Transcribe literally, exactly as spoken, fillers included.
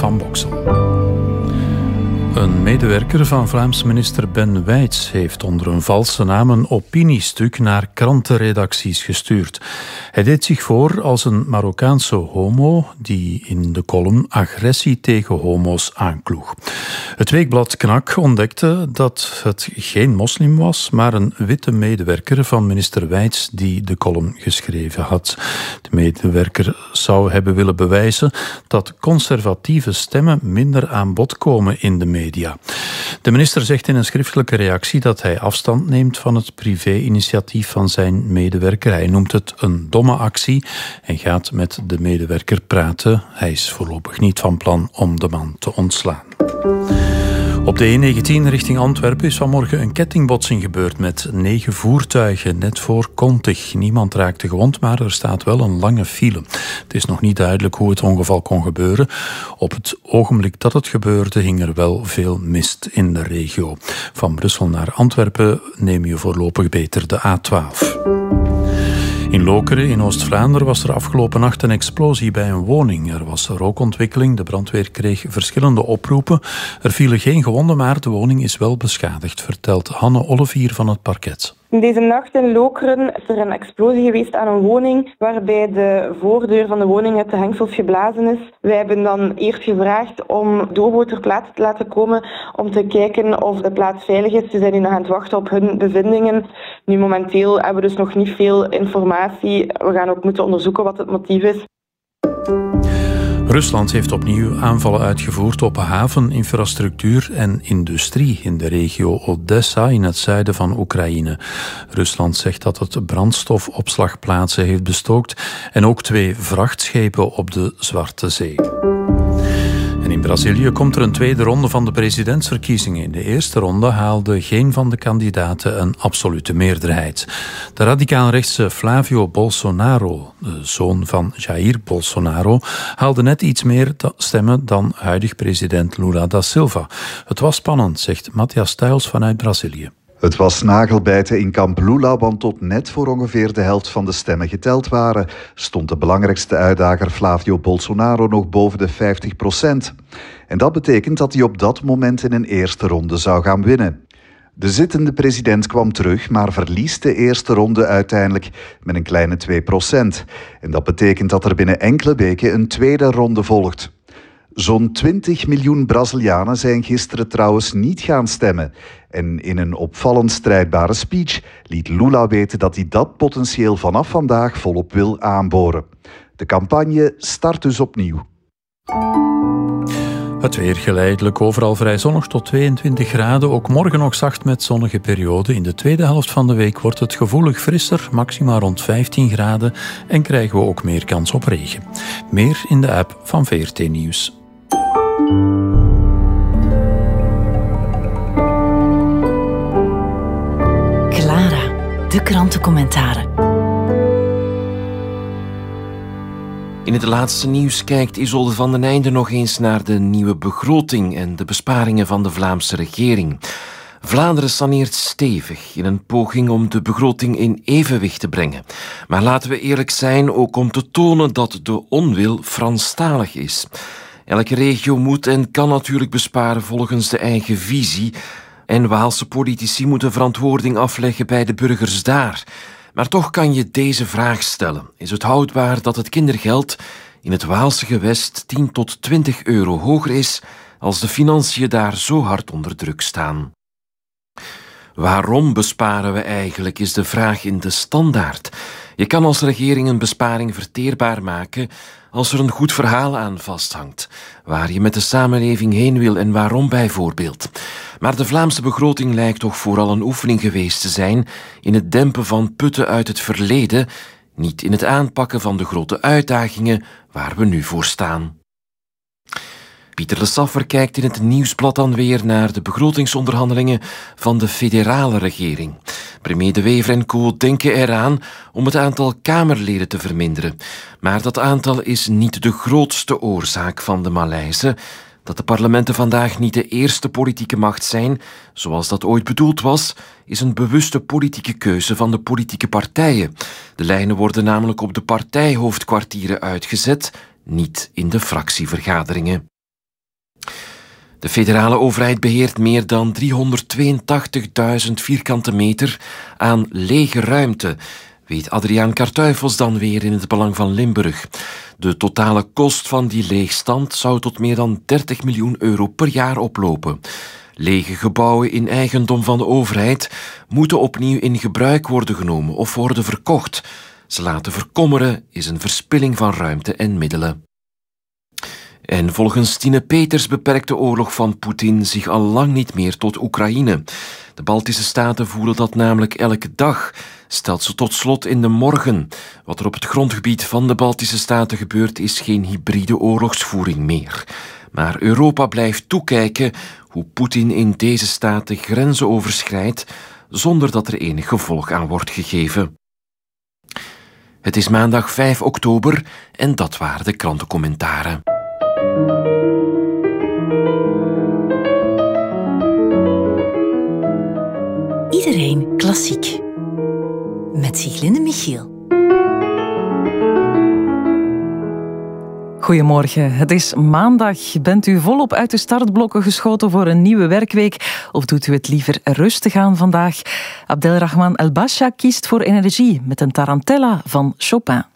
Van Boksel. Een medewerker van Vlaams minister Ben Wijts heeft onder een valse naam een opiniestuk naar krantenredacties gestuurd. Hij deed zich voor als een Marokkaanse homo die in de column agressie tegen homo's aankloeg. Het weekblad Knak ontdekte dat het geen moslim was, maar een witte medewerker van minister Wijts die de column geschreven had. De medewerker zou hebben willen bewijzen dat conservatieve stemmen minder aan bod komen in de media. Media. De minister zegt in een schriftelijke reactie dat hij afstand neemt van het privé-initiatief van zijn medewerker. Hij noemt het een domme actie en gaat met de medewerker praten. Hij is voorlopig niet van plan om de man te ontslaan. Op de E negentien richting Antwerpen is vanmorgen een kettingbotsing gebeurd met negen voertuigen, net voor Kontig. Niemand raakte gewond, maar er staat wel een lange file. Het is nog niet duidelijk hoe het ongeval kon gebeuren. Op het ogenblik dat het gebeurde hing er wel veel mist in de regio. Van Brussel naar Antwerpen neem je voorlopig beter de A twaalf. In Lokeren in Oost-Vlaanderen was er afgelopen nacht een explosie bij een woning. Er was rookontwikkeling, de brandweer kreeg verschillende oproepen. Er vielen geen gewonden, maar de woning is wel beschadigd, vertelt Hanne Ollevier van het parket. Deze nacht in Lokeren is er een explosie geweest aan een woning waarbij de voordeur van de woning uit de hengsels geblazen is. Wij hebben dan eerst gevraagd om Dobo ter plaatse te laten komen om te kijken of de plaats veilig is. Ze zijn nu nog aan het wachten op hun bevindingen. Nu momenteel hebben we dus nog niet veel informatie. We gaan ook moeten onderzoeken wat het motief is. Rusland heeft opnieuw aanvallen uitgevoerd op haveninfrastructuur en industrie in de regio Odessa in het zuiden van Oekraïne. Rusland zegt dat het brandstofopslagplaatsen heeft bestookt en ook twee vrachtschepen op de Zwarte Zee. En in Brazilië komt er een tweede ronde van de presidentsverkiezingen. In de eerste ronde haalde geen van de kandidaten een absolute meerderheid. De radicaal-rechtse Flavio Bolsonaro, de zoon van Jair Bolsonaro, haalde net iets meer stemmen dan huidig president Lula da Silva. Het was spannend, zegt Matthias Tuils vanuit Brazilië. Het was nagelbijten in kamp Lula, want tot net voor ongeveer de helft van de stemmen geteld waren, stond de belangrijkste uitdager Flavio Bolsonaro nog boven de vijftig procent. En dat betekent dat hij op dat moment in een eerste ronde zou gaan winnen. De zittende president kwam terug, maar verliest de eerste ronde uiteindelijk met een kleine twee procent. En dat betekent dat er binnen enkele weken een tweede ronde volgt. Zo'n twintig miljoen Brazilianen zijn gisteren trouwens niet gaan stemmen. En in een opvallend strijdbare speech liet Lula weten dat hij dat potentieel vanaf vandaag volop wil aanboren. De campagne start dus opnieuw. Het weer geleidelijk overal vrij zonnig tot tweeëntwintig graden. Ook morgen nog zacht met zonnige periode. In de tweede helft van de week wordt het gevoelig frisser, maximaal rond vijftien graden. En krijgen we ook meer kans op regen. Meer in de app van V R T Nieuws. Clara, de krantencommentaren. In het laatste nieuws kijkt Isolde van den Einde nog eens naar de nieuwe begroting en de besparingen van de Vlaamse regering. Vlaanderen saneert stevig in een poging om de begroting in evenwicht te brengen. Maar laten we eerlijk zijn, ook om te tonen dat de onwil Franstalig is. Elke regio moet en kan natuurlijk besparen volgens de eigen visie. En Waalse politici moeten verantwoording afleggen bij de burgers daar. Maar toch kan je deze vraag stellen. Is het houdbaar dat het kindergeld in het Waalse gewest tien tot twintig euro hoger is als de financiën daar zo hard onder druk staan? Waarom besparen we eigenlijk, is de vraag in de Standaard. Je kan als regering een besparing verteerbaar maken als er een goed verhaal aan vasthangt, waar je met de samenleving heen wil en waarom bijvoorbeeld. Maar de Vlaamse begroting lijkt toch vooral een oefening geweest te zijn in het dempen van putten uit het verleden, niet in het aanpakken van de grote uitdagingen waar we nu voor staan. Pieter Le Saffer kijkt in het Nieuwsblad dan weer naar de begrotingsonderhandelingen van de federale regering. Premier De Wever en co. denken eraan om het aantal Kamerleden te verminderen. Maar dat aantal is niet de grootste oorzaak van de malaise. Dat de parlementen vandaag niet de eerste politieke macht zijn, zoals dat ooit bedoeld was, is een bewuste politieke keuze van de politieke partijen. De lijnen worden namelijk op de partijhoofdkwartieren uitgezet, niet in de fractievergaderingen. De federale overheid beheert meer dan driehonderdtweeëntachtigduizend vierkante meter aan lege ruimte, weet Adriaan Kartuifels dan weer in het Belang van Limburg. De totale kost van die leegstand zou tot meer dan dertig miljoen euro per jaar oplopen. Lege gebouwen in eigendom van de overheid moeten opnieuw in gebruik worden genomen of worden verkocht. Ze laten verkommeren is een verspilling van ruimte en middelen. En volgens Tine Peters beperkt de oorlog van Poetin zich al lang niet meer tot Oekraïne. De Baltische staten voelen dat namelijk elke dag, stelt ze tot slot in de morgen. Wat er op het grondgebied van de Baltische staten gebeurt is geen hybride oorlogsvoering meer. Maar Europa blijft toekijken hoe Poetin in deze staten grenzen overschrijdt zonder dat er enig gevolg aan wordt gegeven. Het is maandag vijf oktober en dat waren de krantencommentaren. Iedereen klassiek. Met Sieglinde Michiel. Goedemorgen, het is maandag. Bent u volop uit de startblokken geschoten voor een nieuwe werkweek? Of doet u het liever rustig aan vandaag? Abdelrahman El Basha kiest voor energie met een tarantella van Chopin.